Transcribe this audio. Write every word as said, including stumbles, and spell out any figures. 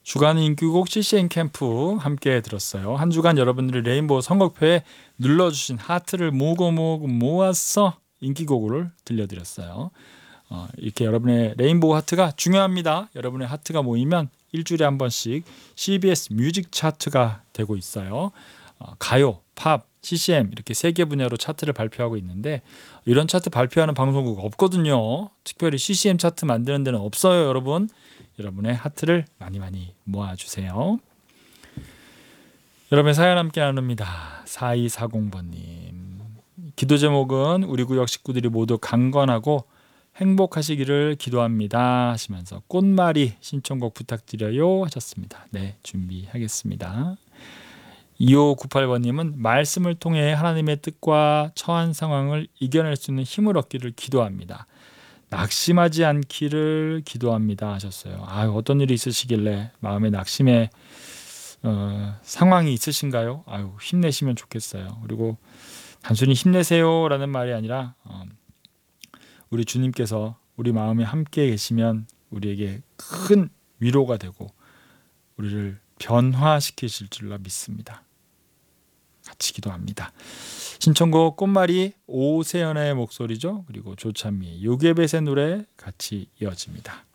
주간 인기곡 씨씨엠 캠프 함께 들었어요. 한 주간 여러분들이 레인보우 선곡표에 눌러주신 하트를 모으고 모으고 모아서 인기곡을 들려드렸어요. 어, 이렇게 여러분의 레인보우 하트가 중요합니다. 여러분의 하트가 모이면 일주일에 한 번씩 씨비에스 뮤직 차트가 되고 있어요. 어, 가요, 팝, 씨씨엠 이렇게 세 개 분야로 차트를 발표하고 있는데 이런 차트 발표하는 방송국 없거든요. 특별히 씨씨엠 차트 만드는 데는 없어요, 여러분. 여러분의 하트를 많이 많이 모아주세요. 여러분의 사연 함께 나눕니다. 사이사공 번님. 기도 제목은 우리 구역 식구들이 모두 강건하고 행복하시기를 기도합니다 하시면서 꽃말이 신청곡 부탁드려요 하셨습니다. 네, 준비하겠습니다. 이오구팔 번님은 말씀을 통해 하나님의 뜻과 처한 상황을 이겨낼 수 있는 힘을 얻기를 기도합니다. 낙심하지 않기를 기도합니다 하셨어요. 아, 어떤 일이 있으시길래 마음에 낙심의 어, 상황이 있으신가요? 아유, 힘내시면 좋겠어요. 그리고 단순히 힘내세요라는 말이 아니라 어, 우리 주님께서 우리 마음에 함께 계시면 우리에게 큰 위로가 되고 우리를 변화시키실 줄로 믿습니다. 같이 기도합니다. 신청곡 꽃말이 오세연의 목소리죠. 그리고 조찬미의 요괴벳의 노래 같이 이어집니다.